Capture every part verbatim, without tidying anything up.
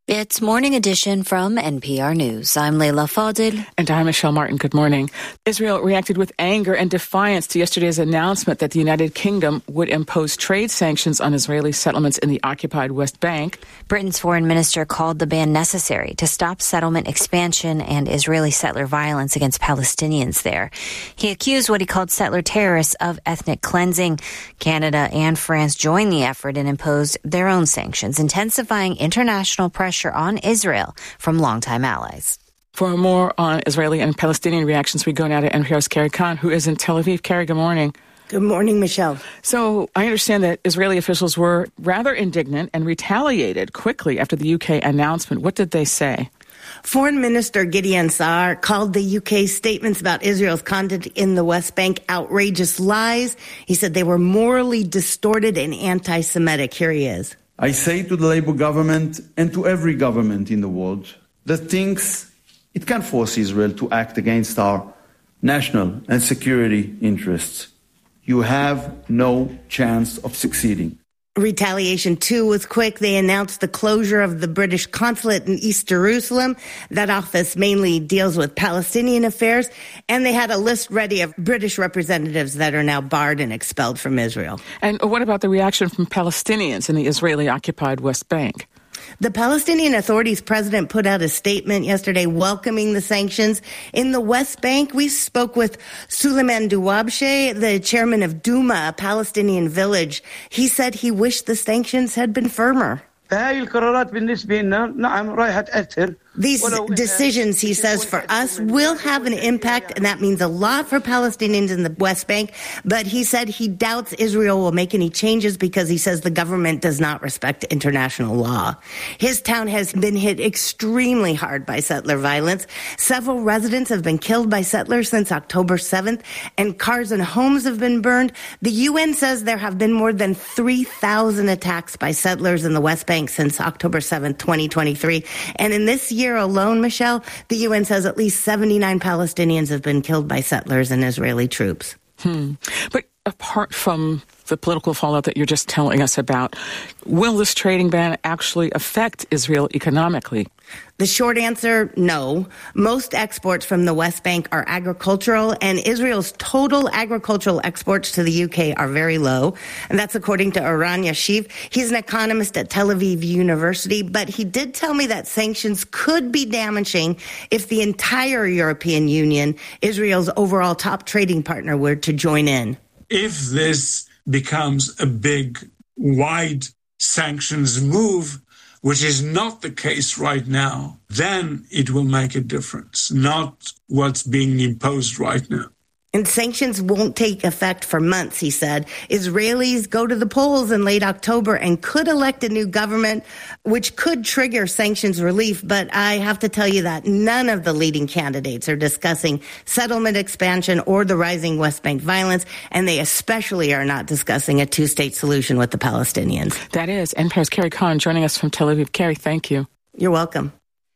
It's Morning Edition from N P R News. I'm Leila Fadil. And I'm Michelle Martin. Good morning. Israel reacted with anger and defiance to yesterday's announcement that the United Kingdom would impose trade sanctions on Israeli settlements in the occupied West Bank. Britain's foreign minister called the ban necessary to stop settlement expansion and Israeli settler violence against Palestinians there. He accused what he called settler terrorists of ethnic cleansing. Canada and France joined the effort and imposed their own sanctions, intensifying international pressure on Israel from longtime allies. For more on Israeli and Palestinian reactions, we go now to N P R's Carrie Khan, who is in Tel Aviv. Carrie, good morning. Good morning, Michelle. So I understand that Israeli officials were rather indignant and retaliated quickly after the U K announcement. What did they say? Foreign Minister Gideon Saar called the U K's statements about Israel's conduct in the West Bank outrageous lies. He said they were morally distorted and anti-Semitic. Here he is. I say to the Labour government and to every government in the world that thinks it can force Israel to act against our national and security interests. You have no chance of succeeding. Retaliation, too, was quick. They announced the closure of the British consulate in East Jerusalem. That office mainly deals with Palestinian affairs. And they had a list ready of British representatives that are now barred and expelled from Israel. And what about the reaction from Palestinians in the Israeli-occupied West Bank? The Palestinian Authority's president put out a statement yesterday welcoming the sanctions. In the West Bank, we spoke with Suleiman Douabche, the chairman of Duma, a Palestinian village. He said he wished the sanctions had been firmer. These decisions, he says, for us will have an impact, and that means a lot for Palestinians in the West Bank. But he said he doubts Israel will make any changes because he says the government does not respect international law. His town has been hit extremely hard by settler violence. Several residents have been killed by settlers since October seventh, and cars and homes have been burned. The U N says there have been more than three thousand attacks by settlers in the West Bank since October seventh, twenty twenty-three. And in this year alone, Michelle, the U N says at least seventy-nine Palestinians have been killed by settlers and Israeli troops. Hmm. But apart from the political fallout that you're just telling us about, will this trading ban actually affect Israel economically? The short answer, no. Most exports from the West Bank are agricultural, and Israel's total agricultural exports to the U K are very low. And that's according to Eran Yashiv. He's an economist at Tel Aviv University, but he did tell me that sanctions could be damaging if the entire European Union, Israel's overall top trading partner, were to join in. If this becomes a big, wide sanctions move, which is not the case right now, then it will make a difference, not what's being imposed right now. And sanctions won't take effect for months, he said. Israelis go to the polls in late October and could elect a new government, which could trigger sanctions relief. But I have to tell you that none of the leading candidates are discussing settlement expansion or the rising West Bank violence, and they especially are not discussing a two-state solution with the Palestinians. That is N P R's Carrie Khan joining us from Tel Aviv. Carrie, thank you. You're welcome.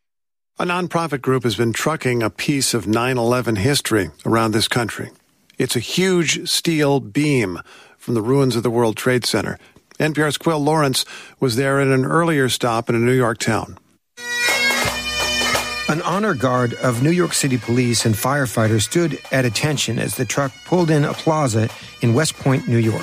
A nonprofit group has been trucking a piece of nine eleven history around this country. It's a huge steel beam from the ruins of the World Trade Center. N P R's Quill Lawrence was there at an earlier stop in a New York town. An honor guard of New York City police and firefighters stood at attention as the truck pulled in a plaza in West Point, New York.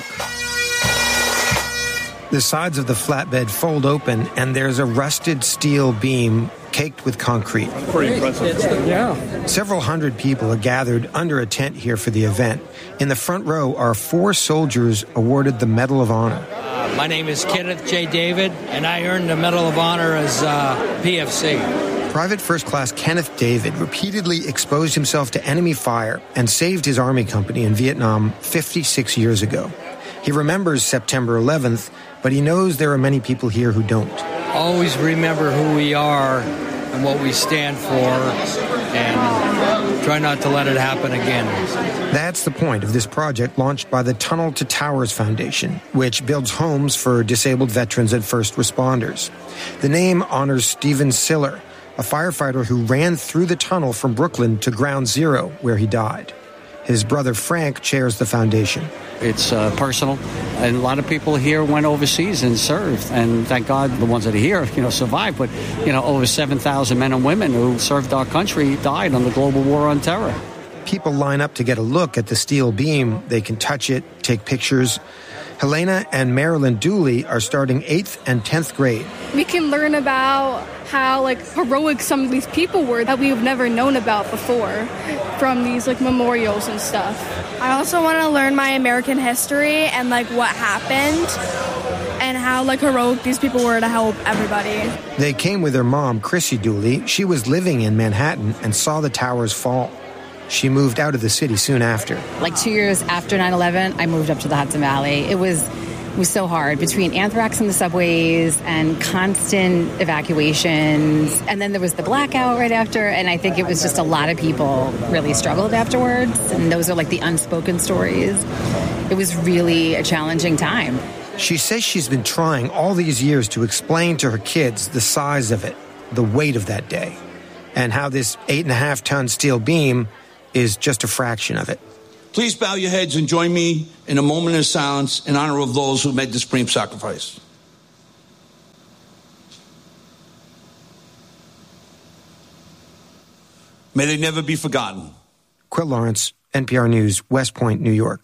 The sides of the flatbed fold open, and there's a rusted steel beam caked with concrete. Pretty impressive. Yeah. Several hundred people are gathered under a tent here for the event. In the front row are four soldiers awarded the Medal of Honor. Uh, my name is Kenneth J. David, and I earned the Medal of Honor as uh, P F C. Private First Class Kenneth David repeatedly exposed himself to enemy fire and saved his Army company in Vietnam fifty-six years ago. He remembers September eleventh, but he knows there are many people here who don't. Always remember who we are and what we stand for, and try not to let it happen again. That's the point of this project launched by the Tunnel to Towers Foundation, which builds homes for disabled veterans and first responders. The name honors Stephen Siller, a firefighter who ran through the tunnel from Brooklyn to Ground Zero, where he died. His brother Frank chairs the foundation. It's uh, personal, and a lot of people here went overseas and served, and thank God the ones that are here, you know, survived. But, you know, over seven thousand men and women who served our country died on the global war on terror. People line up to get a look at the steel beam. They can touch it, take pictures. Helena and Marilyn Dooley are starting eighth and tenth grade. We can learn about how, like, heroic some of these people were that we've never known about before from these, like, memorials and stuff. I also want to learn my American history and, like, what happened and how, like, heroic these people were to help everybody. They came with their mom, Chrissy Dooley. She was living in Manhattan and saw the towers fall. She moved out of the city soon after. Like two years after nine eleven, I moved up to the Hudson Valley. It was it was so hard between anthrax in the subways and constant evacuations. And then there was the blackout right after. And I think it was just a lot of people really struggled afterwards. And those are like the unspoken stories. It was really a challenging time. She says she's been trying all these years to explain to her kids the size of it, the weight of that day, and how this eight and a half ton steel beam is just a fraction of it. Please bow your heads and join me in a moment of silence in honor of those who made the supreme sacrifice. May they never be forgotten. Quill Lawrence, N P R News, West Point, New York.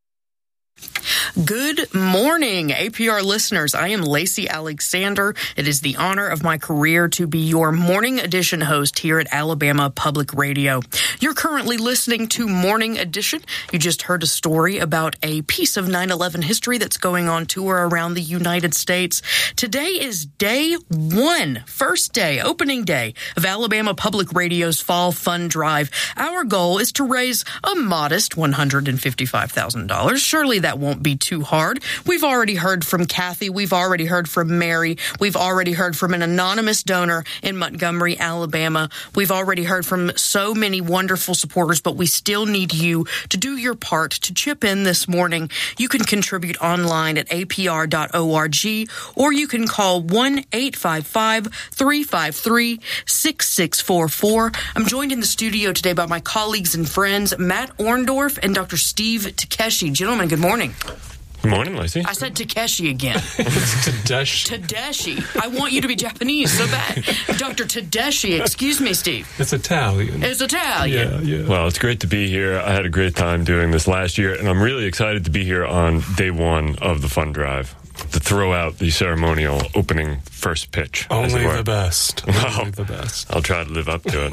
Good morning, A P R listeners. I am Lacey Alexander. It is the honor of my career to be your morning edition host here at Alabama Public Radio. You're currently listening to Morning Edition. You just heard a story about a piece of nine eleven history that's going on tour around the United States. Today is day one, first day, opening day of Alabama Public Radio's Fall Fund Drive. Our goal is to raise a modest one hundred fifty-five thousand dollars. Surely that won't be too hard. We've already heard from Kathy. We've already heard from Mary. We've already heard from an anonymous donor in Montgomery, Alabama. We've already heard from so many wonderful supporters, but we still need you to do your part to chip in this morning. You can contribute online at A P R dot org, or you can call one eight five five, three five three, six six four four. I'm joined in the studio today by my colleagues and friends, Matt Orndorff and Doctor Steve Takeshi. Gentlemen, good morning. Good morning, Lacey. I said Takeshi again. It's Tadashi. Tadashi. I want you to be Japanese so bad. Doctor Tadashi, excuse me, Steve. It's Italian. It's Italian. Yeah, yeah. Well, it's great to be here. I had a great time doing this last year, and I'm really excited to be here on day one of the fund drive to throw out the ceremonial opening first pitch. Only the best. Well, Only the best. I'll try to live up to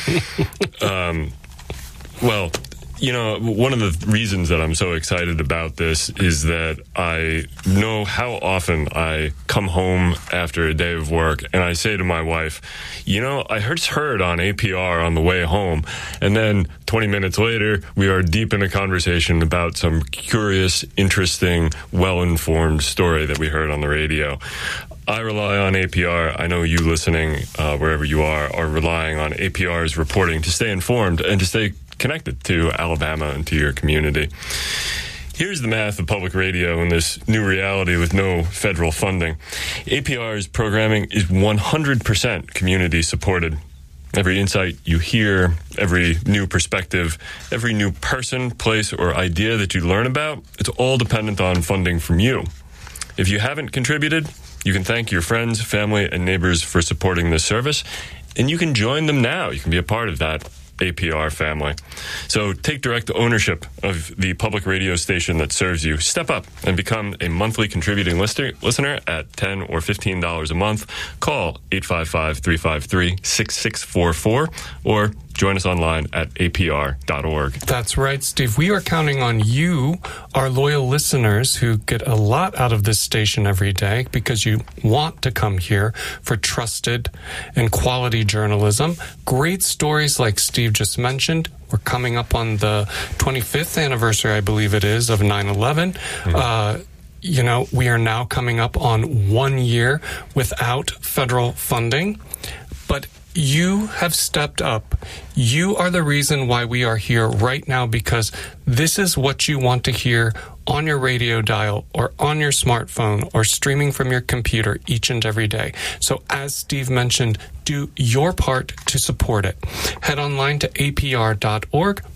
it. um, well... You know, one of the reasons that I'm so excited about this is that I know how often I come home after a day of work and I say to my wife, you know, I just heard on A P R on the way home. And then twenty minutes later, we are deep in a conversation about some curious, interesting, well-informed story that we heard on the radio. I rely on A P R. I know you listening, uh, wherever you are, are relying on A P R's reporting to stay informed and to stay connected to Alabama and to your community. Here's the math of public radio in this new reality with no federal funding. A P R's programming is one hundred percent community supported. Every insight you hear, every new perspective, every new person, place, or idea that you learn about, it's all dependent on funding from you. If you haven't contributed, you can thank your friends, family, and neighbors for supporting this service, and you can join them now. You can be a part of that A P R family. So take direct ownership of the public radio station that serves you. Step up and become a monthly contributing listener, listener at ten dollars or fifteen dollars a month. Call eight five five, three five three, six six four four or join us online at A P R dot org. That's right, Steve. We are counting on you, our loyal listeners who get a lot out of this station every day because you want to come here for trusted and quality journalism. Great stories like Steve just mentioned. We're coming up on the twenty-fifth anniversary, I believe it is, of nine eleven. Mm-hmm. Uh, you know, we are now coming up on one year without federal funding, but you have stepped up. You are the reason why we are here right now, because this is what you want to hear on your radio dial or on your smartphone or streaming from your computer each and every day. So as Steve mentioned, do your part to support it. Head online to A P R dot org,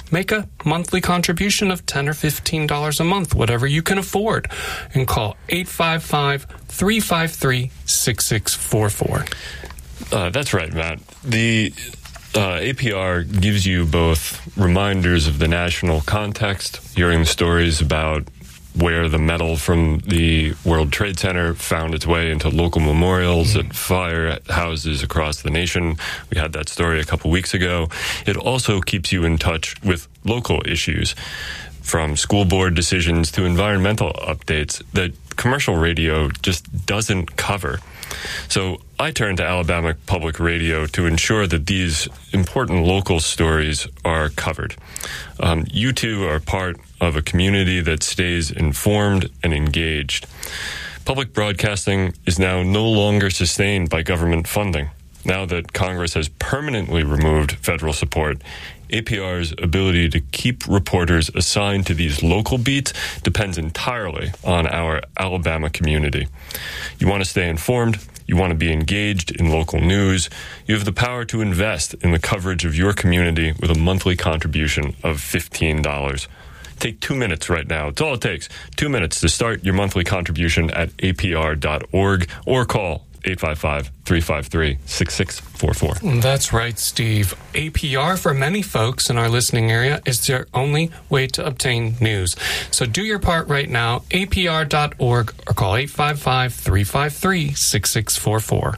make a monthly contribution of ten dollars or fifteen dollars a month, whatever you can afford, and call eight five five, three five three, six six four four. Uh, that's right, Matt. The uh, A P R gives you both reminders of the national context, hearing the stories about where the metal from the World Trade Center found its way into local memorials mm-hmm. at firehouses across the nation. We had that story a couple weeks ago. It also keeps you in touch with local issues, from school board decisions to environmental updates that commercial radio just doesn't cover. So I turn to Alabama Public Radio to ensure that these important local stories are covered. Um, you two are part of a community that stays informed and engaged. Public broadcasting is now no longer sustained by government funding. Now that Congress has permanently removed federal support, A P R's ability to keep reporters assigned to these local beats depends entirely on our Alabama community. You want to stay informed, you want to be engaged in local news, you have the power to invest in the coverage of your community with a monthly contribution of fifteen dollars. Take two minutes right now. It's all it takes. Two minutes to start your monthly contribution at A P R dot org or call eight five five, three five three, six six four four. That's right, Steve. A P R, for many folks in our listening area, is their only way to obtain news. So do your part right now, A P R dot org, or call eight five five, three five three, six six four four.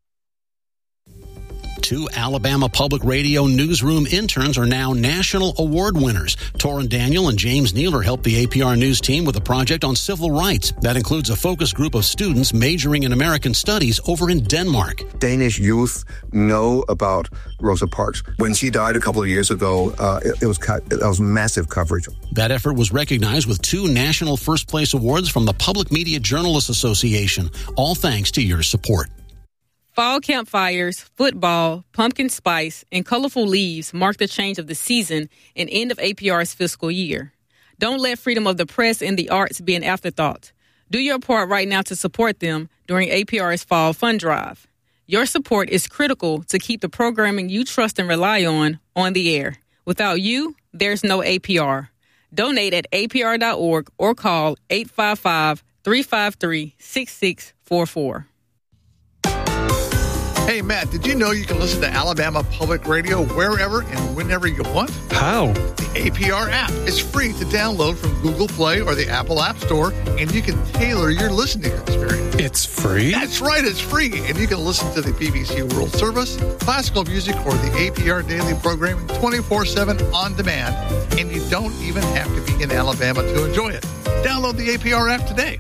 Two Alabama Public Radio newsroom interns are now national award winners. Torrin Daniel and James Nealer helped the A P R News team with a project on civil rights. That includes a focus group of students majoring in American studies over in Denmark. Danish youth know about Rosa Parks. When she died a couple of years ago, uh, it, it was it was massive coverage. That effort was recognized with two national first place awards from the Public Media Journalists Association, all thanks to your support. Fall campfires, football, pumpkin spice, and colorful leaves mark the change of the season and end of A P R's fiscal year. Don't let freedom of the press and the arts be an afterthought. Do your part right now to support them during A P R's Fall Fund Drive. Your support is critical to keep the programming you trust and rely on on the air. Without you, there's no A P R. Donate at A P R dot org or call eight five five, three five three, six six four four. Hey, Matt, did you know you can listen to Alabama Public Radio wherever and whenever you want? How? The A P R app. It's free to download from Google Play or the Apple App Store, and you can tailor your listening experience. It's free? That's right, it's free. And you can listen to the B B C World Service, classical music, or the A P R Daily programming twenty-four seven on demand, and you don't even have to be in Alabama to enjoy it. Download the A P R app today.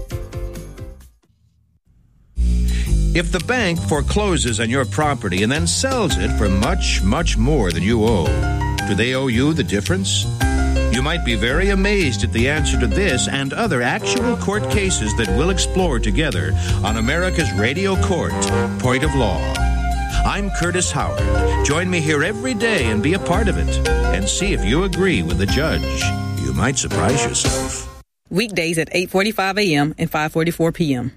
If the bank forecloses on your property and then sells it for much, much more than you owe, do they owe you the difference? You might be very amazed at the answer to this and other actual court cases that we'll explore together on America's Radio Court, Point of Law. I'm Curtis Howard. Join me here every day and be a part of it, and see if you agree with the judge. You might surprise yourself. Weekdays at eight forty-five a.m. and five forty-four p.m.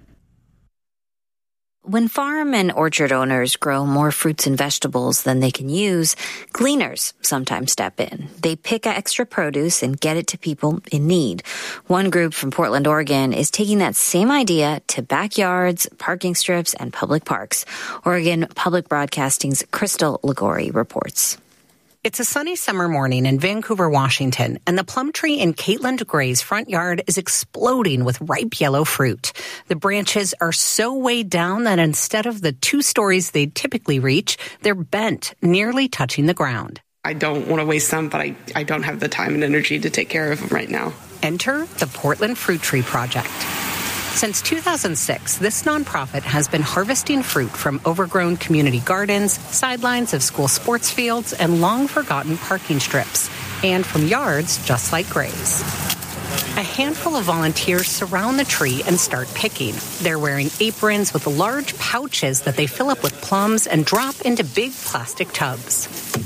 When farm and orchard owners grow more fruits and vegetables than they can use, gleaners sometimes step in. They pick extra produce and get it to people in need. One group from Portland, Oregon is taking that same idea to backyards, parking strips, and public parks. Oregon Public Broadcasting's Crystal Ligori reports. It's a sunny summer morning in Vancouver, Washington, and the plum tree in Caitlin DeGray's front yard is exploding with ripe yellow fruit. The branches are so weighed down that instead of the two stories they'd typically reach, they're bent, nearly touching the ground. I don't want to waste them, but I, I don't have the time and energy to take care of them right now. Enter the Portland Fruit Tree Project. Since two thousand six, this nonprofit has been harvesting fruit from overgrown community gardens, sidelines of school sports fields, and long-forgotten parking strips, and from yards just like Gray's. A handful of volunteers surround the tree and start picking. They're wearing aprons with large pouches that they fill up with plums and drop into big plastic tubs.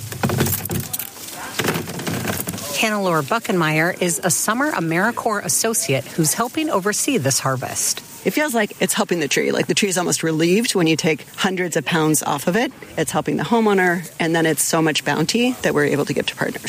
Hannelore Buckenmeyer is a summer AmeriCorps associate who's helping oversee this harvest. It feels like it's helping the tree. Like the tree is almost relieved when you take hundreds of pounds off of it. It's helping the homeowner, and then it's so much bounty that we're able to give to partners.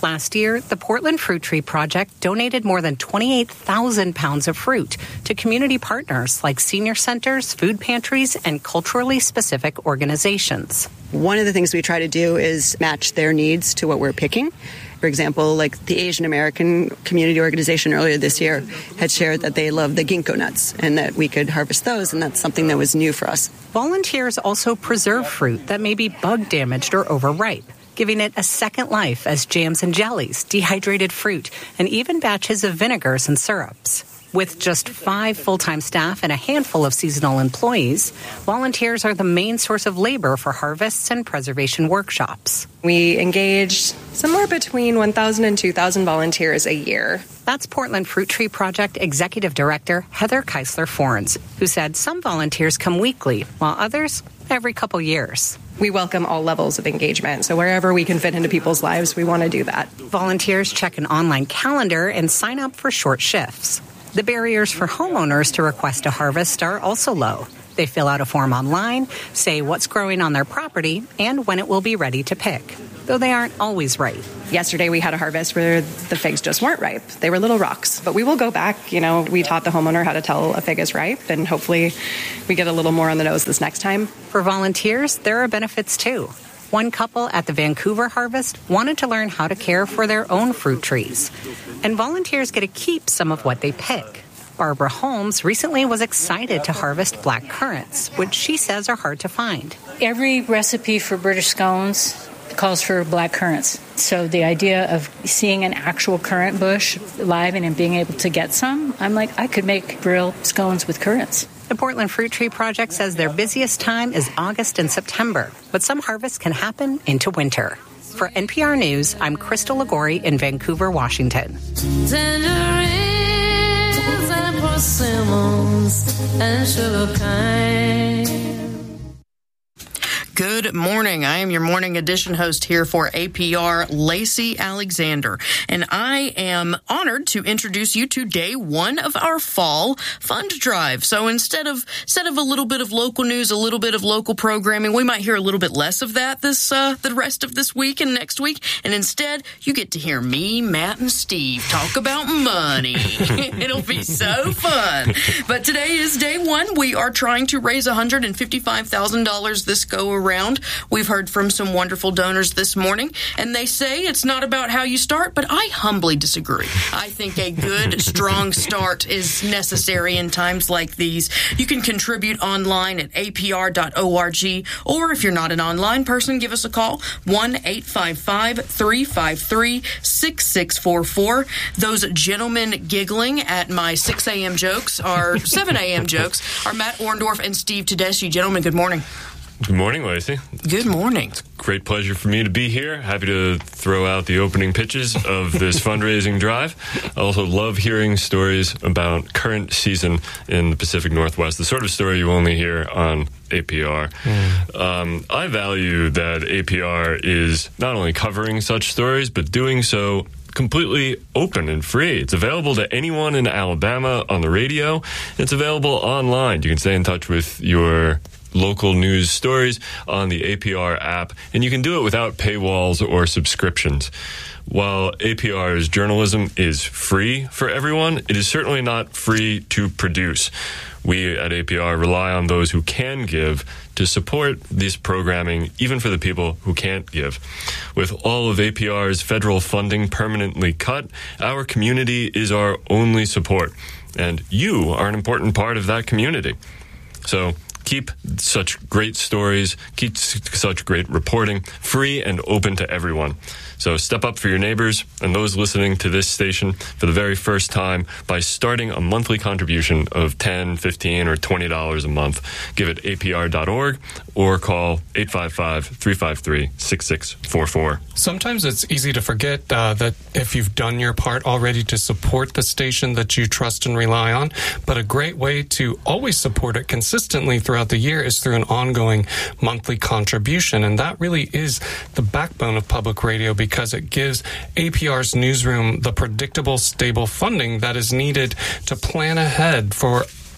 Last year, the Portland Fruit Tree Project donated more than twenty-eight thousand pounds of fruit to community partners like senior centers, food pantries, and culturally specific organizations. One of the things we try to do is match their needs to what we're picking. For example, like the Asian American Community Organization earlier this year had shared that they love the ginkgo nuts and that we could harvest those, and that's something that was new for us. Volunteers also preserve fruit that may be bug damaged or overripe, giving it a second life as jams and jellies, dehydrated fruit, and even batches of vinegars and syrups. With just five full-time staff and a handful of seasonal employees, volunteers are the main source of labor for harvests and preservation workshops. We engaged somewhere between one thousand and two thousand volunteers a year. That's Portland Fruit Tree Project Executive Director Heather Keisler-Forns, who said some volunteers come weekly, while others every couple years. We welcome all levels of engagement, so wherever we can fit into people's lives, we want to do that. Volunteers check an online calendar and sign up for short shifts. The barriers for homeowners to request a harvest are also low. They fill out a form online, say what's growing on their property, and when it will be ready to pick, though they aren't always right. Yesterday we had a harvest where the figs just weren't ripe. They were little rocks. But we will go back. You know, we taught the homeowner how to tell a fig is ripe, and hopefully we get a little more on the nose this next time. For volunteers, there are benefits too. One couple at the Vancouver Harvest wanted to learn how to care for their own fruit trees. And volunteers get to keep some of what they pick. Barbara Holmes recently was excited to harvest black currants, which she says are hard to find. Every recipe for British scones calls for black currants. So the idea of seeing an actual currant bush live and being able to get some, I'm like, I could make real scones with currants. The Portland Fruit Tree Project says their busiest time is August and September, but some harvests can happen into winter. For N P R News, I'm Crystal Ligori in Vancouver, Washington. Tangerines and persimmons and sugar cane. Good morning. I am your morning edition host here for A P R, Lacey Alexander, and I am honored to introduce you to day one of our fall fund drive. So instead of instead of a little bit of local news, a little bit of local programming, we might hear a little bit less of that this uh, the rest of this week and next week, and instead you get to hear me, Matt, and Steve talk about money. It'll be so fun. But today is day one. We are trying to raise one hundred fifty-five thousand dollars this go around. Around. We've heard from some wonderful donors this morning, and they say it's not about how you start, but I humbly disagree. I think a good, strong start is necessary in times like these. You can contribute online at A P R dot org, or if you're not an online person, give us a call, one eight five five, three five three, six six four four. Those gentlemen giggling at my six a.m. jokes, are seven a.m. jokes, are Matt Orndorff and Steve Tedeschi. Gentlemen, good morning. Good morning, Lacey. Good morning. It's a great pleasure for me to be here. Happy to throw out the opening pitches of this fundraising drive. I also love hearing stories about current season in the Pacific Northwest, the sort of story you only hear on A P R. Mm. Um, I value that A P R is not only covering such stories, but doing so completely open and free. It's available to anyone in Alabama on the radio. It's available online. You can stay in touch with your local news stories on the A P R app, and you can do it without paywalls or subscriptions. While A P R's journalism is free for everyone, it is certainly not free to produce. We at A P R rely on those who can give to support this programming, even for the people who can't give. With all of A P R's federal funding permanently cut, our community is our only support, and you are an important part of that community. So keep such great stories, keep such great reporting free and open to everyone. So step up for your neighbors and those listening to this station for the very first time by starting a monthly contribution of ten dollars, fifteen dollars, or twenty dollars a month. Give it A P R dot org or call eight five five, three five three, six six four four. Sometimes it's easy to forget uh, that if you've done your part already to support the station that you trust and rely on, but a great way to always support it consistently throughout the year is through an ongoing monthly contribution, and that really is the backbone of public radio because it gives A P R's newsroom the predictable, stable funding that is needed to plan ahead for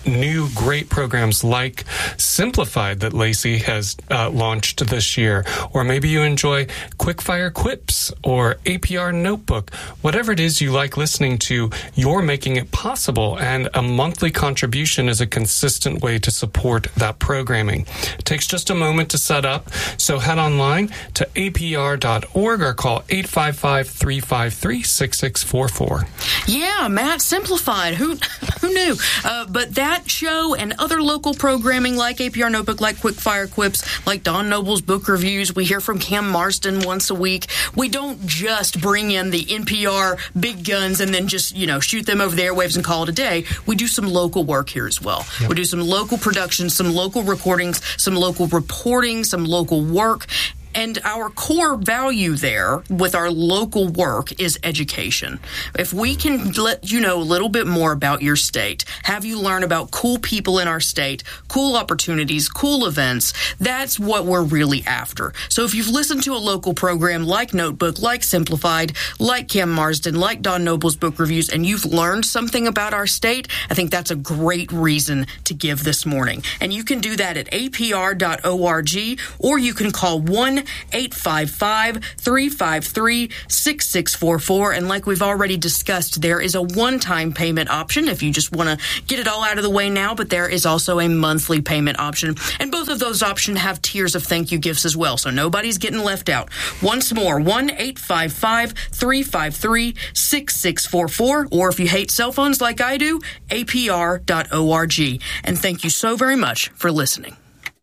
new great programs like Simplified that Lacey has uh, launched this year. Or maybe you enjoy Quickfire Quips or A P R Notebook. Whatever it is you like listening to, you're making it possible, and a monthly contribution is a consistent way to support that programming. It takes just a moment to set up, so head online to A P R dot org or call eight five five, three five three, six six four four. Yeah, Matt, Simplified. Who who knew? Uh, but that show and other local programming like A P R Notebook, like Quickfire Quips, like Don Noble's book reviews. We hear from Cam Marsden once a week. We don't just bring in the N P R big guns and then just, you know, shoot them over the airwaves and call it a day. We do some local work here as well. Yep. We do some local productions, some local recordings, some local reporting, some local work. And our core value there with our local work is education. If we can let you know a little bit more about your state, have you learn about cool people in our state, cool opportunities, cool events, that's what we're really after. So if you've listened to a local program like Notebook, like Simplified, like Cam Marsden, like Don Noble's book reviews, and you've learned something about our state, I think that's a great reason to give this morning. And you can do that at A P R dot org, or you can call one eight five five, three five three, six six four four. And like we've already discussed, there is a one-time payment option if you just want to get it all out of the way now, but there is also a monthly payment option. And both of those options have tiers of thank you gifts as well, so nobody's getting left out. Once more, one eight five five, three five three, six six four four, or if you hate cell phones like I do, A P R dot org. And thank you so very much for listening.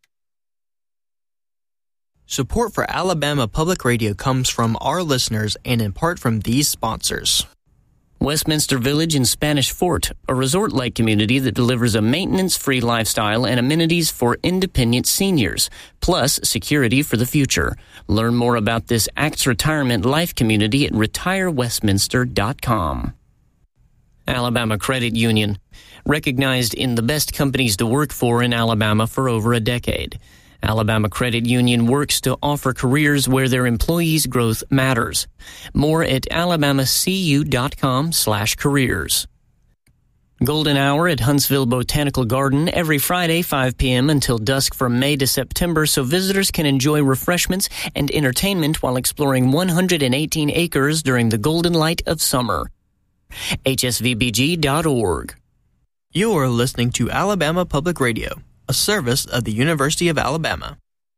Support for Alabama Public Radio comes from our listeners and in part from these sponsors. Westminster Village in Spanish Fort, a resort-like community that delivers a maintenance-free lifestyle and amenities for independent seniors, plus security for the future. Learn more about this Axe Retirement Life community at retire westminster dot com. Alabama Credit Union, recognized in the best companies to work for in Alabama for over a decade. Alabama Credit Union works to offer careers where their employees' growth matters. More at alabamacu.com slash careers. Golden Hour at Huntsville Botanical Garden every Friday, five p.m. until dusk from May to September, so visitors can enjoy refreshments and entertainment while exploring one hundred eighteen acres during the golden light of summer. H S V B G dot org. You are listening to Alabama Public Radio, a service of the University of Alabama.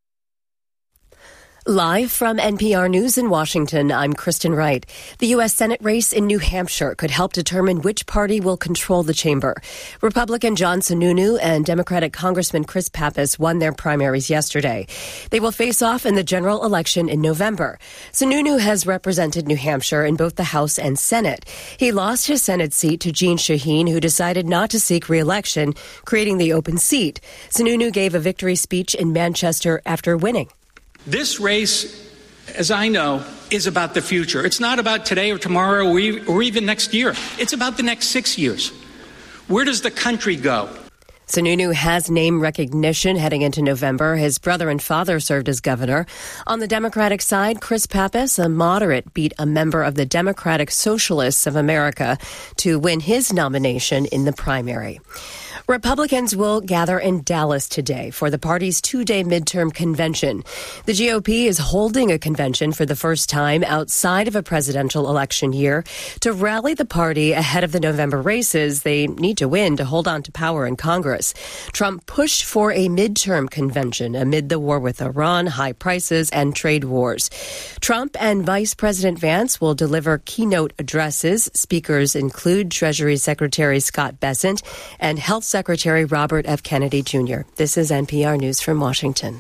Live from N P R News in Washington, I'm Kristen Wright. The U S Senate race in New Hampshire could help determine which party will control the chamber. Republican John Sununu and Democratic Congressman Chris Pappas won their primaries yesterday. They will face off in the general election in November. Sununu has represented New Hampshire in both the House and Senate. He lost his Senate seat to Jeanne Shaheen, who decided not to seek re-election, creating the open seat. Sununu gave a victory speech in Manchester after winning. This race, as I know, is about the future. It's not about today or tomorrow or even next year. It's about the next six years. Where does the country go? Sununu has name recognition heading into November. His brother and father served as governor. On the Democratic side, Chris Pappas, a moderate, beat a member of the Democratic Socialists of America to win his nomination in the primary. Republicans will gather in Dallas today for the party's two-day midterm convention. The G O P is holding a convention for the first time outside of a presidential election year to rally the party ahead of the November races they need to win to hold on to power in Congress. Trump pushed for a midterm convention amid the war with Iran, high prices, and trade wars. Trump and Vice President Vance will deliver keynote addresses. Speakers include Treasury Secretary Scott Bessent and Health Secretary Robert F. Kennedy Junior This is N P R News from Washington.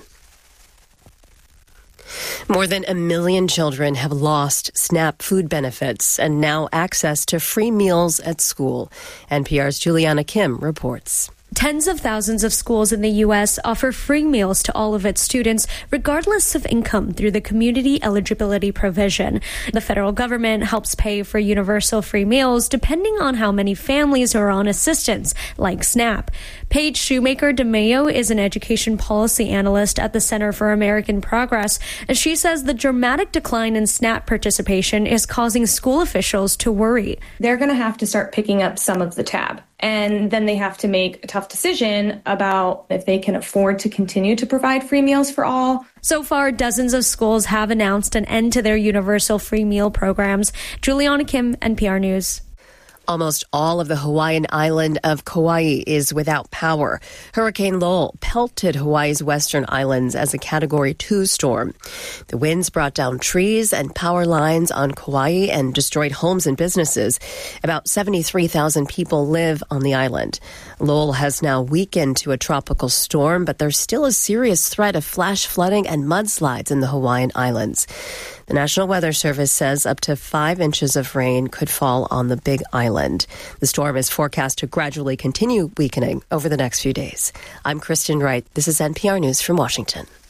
More than a million children have lost SNAP food benefits and now access to free meals at school. N P R's Juliana Kim reports. Tens of thousands of schools in the U S offer free meals to all of its students, regardless of income, through the Community Eligibility Provision. The federal government helps pay for universal free meals depending on how many families are on assistance, like SNAP. Paige Shoemaker DeMayo is an education policy analyst at the Center for American Progress, and she says the dramatic decline in SNAP participation is causing school officials to worry. They're going to have to start picking up some of the tab. And then they have to make a tough decision about if they can afford to continue to provide free meals for all. So far, dozens of schools have announced an end to their universal free meal programs. Juliana Kim, N P R News. Almost all of the Hawaiian island of Kauai is without power. Hurricane Lowell pelted Hawaii's western islands as a Category two storm. The winds brought down trees and power lines on Kauai and destroyed homes and businesses. About seventy-three thousand people live on the island. Lowell has now weakened to a tropical storm, but there's still a serious threat of flash flooding and mudslides in the Hawaiian Islands. The National Weather Service says up to five inches of rain could fall on the Big Island. The storm is forecast to gradually continue weakening over the next few days. I'm Kristen Wright. This is N P R News from Washington.